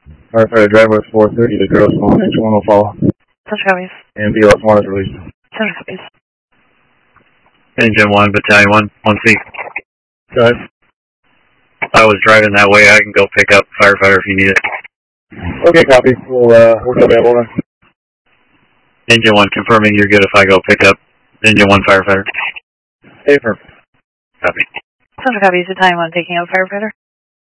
Firefighter driver at 4:30. The girl's phone. Engine 1 will follow. Central copies. And BLS 1 is released. Central copies. Engine 1, Battalion 1, 1C. Go ahead. I was driving that way. I can go pick up firefighter if you need it. Okay, copy. We'll be available then. Engine 1 confirming you're good if I go pick up Engine 1 firefighter. Affirm. Copy. Central copies. Battalion 1 taking out firefighter.